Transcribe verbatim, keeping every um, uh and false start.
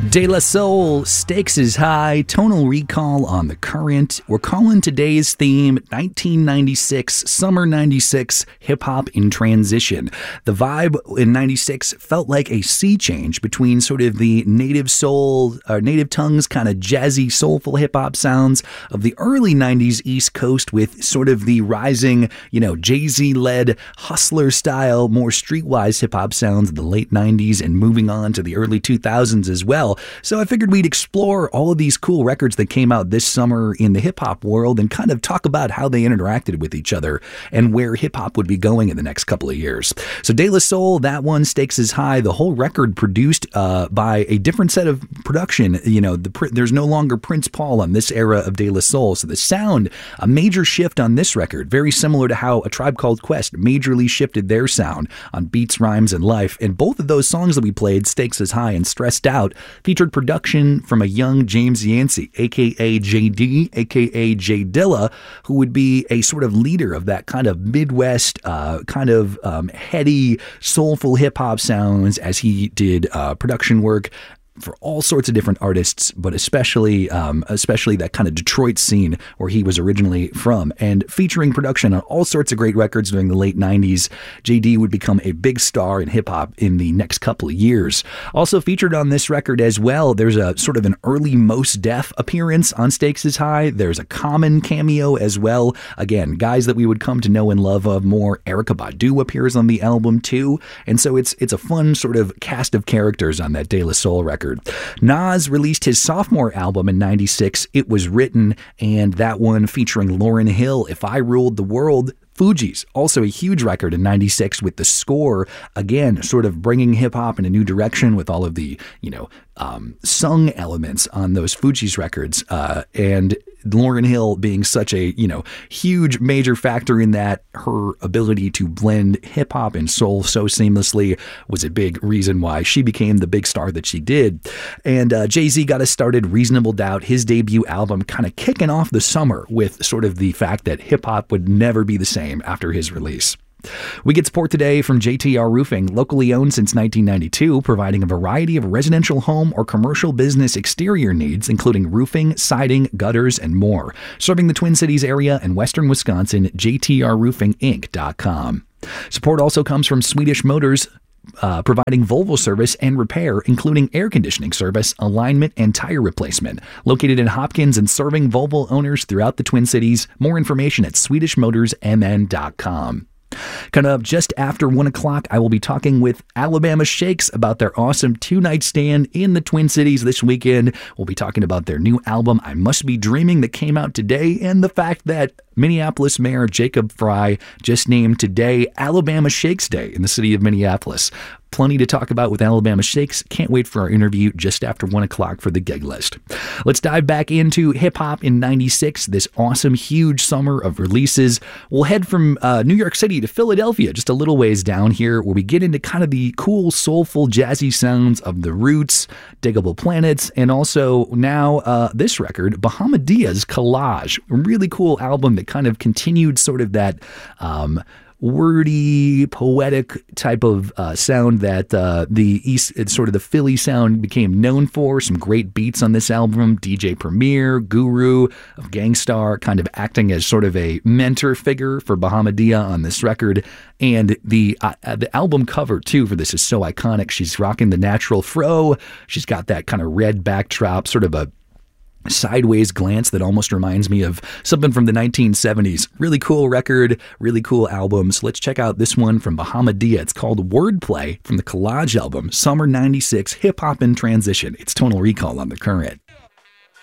De La Soul, stakes is high, tonal recall on the current. We're calling today's theme nineteen ninety-six, summer ninety-six, hip-hop in transition. The vibe in ninety-six felt like a sea change between sort of the native soul, or native tongues, kind of jazzy, soulful hip-hop sounds of the early nineties East Coast with sort of the rising, you know, Jay-Z-led hustler-style, more streetwise hip-hop sounds of the late nineties and moving on to the early two thousands as well. So I figured we'd explore all of these cool records that came out this summer in the hip-hop world and kind of talk about how they interacted with each other and where hip-hop would be going in the next couple of years. So De La Soul, that one, stakes is high. The whole record produced uh, by a different set of production. You know, the, there's no longer Prince Paul on this era of De La Soul. So the sound, a major shift on this record, very similar to how A Tribe Called Quest majorly shifted their sound on beats, rhymes, and life. And both of those songs that we played, Stakes is High and Stressed Out, featured production from a young James Yancey, aka J D, aka J Dilla, who would be a sort of leader of that kind of Midwest, uh, kind of um, heady, soulful hip hop sounds as he did uh, production work for all sorts of different artists, but especially um, especially that kind of Detroit scene where he was originally from, and featuring production on all sorts of great records during the late nineties. J D would become a big star in hip-hop in the next couple of years. Also featured on this record as well, there's a sort of an early Mos Def appearance on Stakes is High. There's a Common cameo as well. Again, guys that we would come to know and love of more. Erykah Badu appears on the album too, and so it's it's a fun sort of cast of characters on that De La Soul record. Nas released his sophomore album in ninety-six, It Was Written, and that one featuring Lauryn Hill, If I Ruled the World. Fugees, also a huge record in ninety-six with The Score, again, sort of bringing hip-hop in a new direction with all of the, you know, um, sung elements on those Fugees records, uh, and Lauryn Hill being such a, you know, huge major factor in that. Her ability to blend hip-hop and soul so seamlessly was a big reason why she became the big star that she did. And uh, Jay-Z got us started, Reasonable Doubt, his debut album, kind of kicking off the summer with sort of the fact that hip-hop would never be the same after his release. We get support today from J T R Roofing, locally owned since nineteen ninety-two, providing a variety of residential home or commercial business exterior needs, including roofing, siding, gutters, and more. Serving the Twin Cities area and western Wisconsin, J T R roofing inc dot com. Support also comes from Swedish Motors, Uh, providing Volvo service and repair, including air conditioning service, alignment, and tire replacement. Located in Hopkins and serving Volvo owners throughout the Twin Cities. More information at swedish motors m n dot com. Coming up just after one o'clock, I will be talking with Alabama Shakes about their awesome two-night stand in the Twin Cities this weekend. We'll be talking about their new album, I Must Be Dreaming, that came out today, and the fact that Minneapolis Mayor Jacob Frey just named today Alabama Shakes Day in the city of Minneapolis. Plenty to talk about with Alabama Shakes. Can't wait for our interview just after one o'clock for the gig list. Let's dive back into hip-hop in ninety-six, this awesome, huge summer of releases. We'll head from uh, New York City to Philadelphia, just a little ways down here, where we get into kind of the cool, soulful, jazzy sounds of The Roots, Diggable Planets, and also now uh, this record, Bahamadia Collage. A really cool album that kind of continued sort of that um, wordy, poetic type of uh, sound that uh, the East, sort of the Philly sound became known for. Some great beats on this album. D J Premier, Guru of Gang Starr, kind of acting as sort of a mentor figure for Bahamadia on this record. And the uh, the album cover, too, for this is so iconic. She's rocking the natural fro. She's got that kind of red backdrop, sort of a sideways glance that almost reminds me of something from the nineteen seventies. Really cool record, really cool album. So let's check out this one from Bahamadia. It's called Wordplay from the Collage album, Summer ninety-six, Hip Hop in Transition. It's Tonal Recall on The Current.